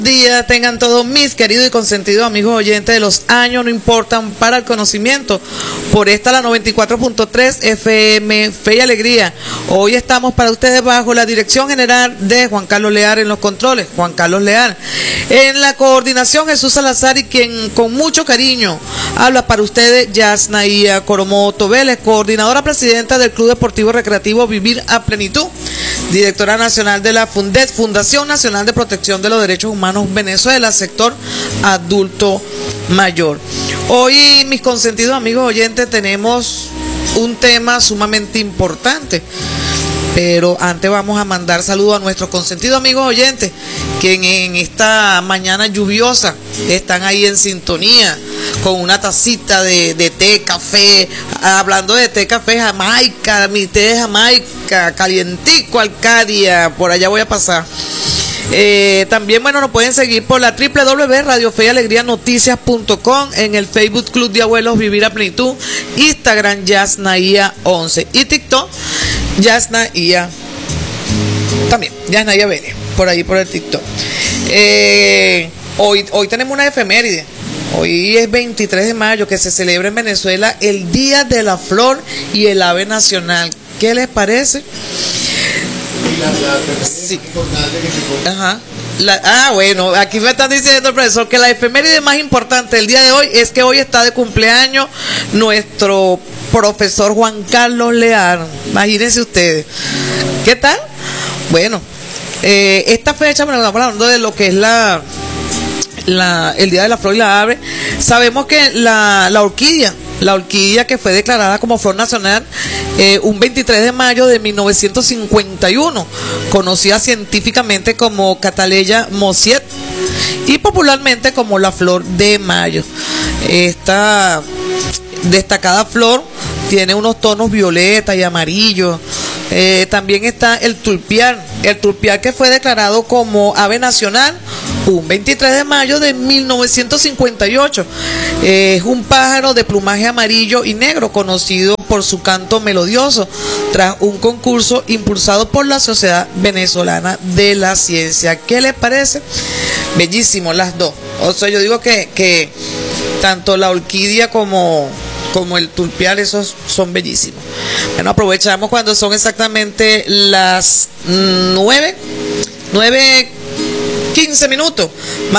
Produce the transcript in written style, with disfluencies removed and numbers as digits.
Días tengan todos mis queridos y consentidos amigos oyentes de los años no importan para el conocimiento. Por esta la 94.3 FM Fe y Alegría. Hoy estamos para ustedes bajo la dirección general de Juan Carlos Lear en los controles, Juan Carlos Lear. En la coordinación Jesús Salazar y quien con mucho cariño habla para ustedes Yasnaía Coromoto Vélez, coordinadora presidenta del Club Deportivo Recreativo Vivir a Plenitud, directora nacional de la FUNDET, Fundación Nacional de Protección de los Derechos Humanos Venezuela, sector adulto mayor. Hoy, mis consentidos amigos oyentes, tenemos un tema sumamente importante, pero antes vamos a mandar saludos a nuestros consentidos amigos oyentes, que en esta mañana lluviosa están ahí en sintonía con una tacita de té, café, hablando de té, café, Jamaica, mi té de Jamaica, calientico, Arcadia, por allá voy a pasar. También, bueno, nos pueden seguir por la www.radiofeyalegrianoticias.com, en el Facebook Club de Abuelos Vivir a Plenitud, Instagram Yasnaía 11 y TikTok Yasnaía, también Yasnaía Vélez, por ahí por el TikTok. Hoy tenemos una efeméride. Hoy es 23 de mayo, que se celebra en Venezuela el Día de la Flor y el Ave Nacional. ¿Qué les parece? Sí. Ajá. Bueno, aquí me están diciendo el profesor que la efeméride más importante del día de hoy es que hoy está de cumpleaños nuestro profesor Juan Carlos Lear. Imagínense ustedes. ¿Qué tal? Bueno, esta fecha, bueno, estamos hablando de lo que es el Día de la Flor y la Ave. Sabemos que la orquídea que fue declarada como flor nacional un 23 de mayo de 1951, conocida científicamente como Cataleya mosiet y popularmente como la flor de mayo. Esta destacada flor tiene unos tonos violeta y amarillo. También está el tulpiar que fue declarado como ave nacional un 23 de mayo de 1958. Es un pájaro de plumaje amarillo y negro, conocido por su canto melodioso, tras un concurso impulsado por la Sociedad Venezolana de la Ciencia. ¿Qué les parece? Bellísimo las dos. O sea, yo digo que tanto la orquídea como el tulpiar, esos son bellísimos. Bueno, aprovechamos cuando son exactamente las 9:15 minutos.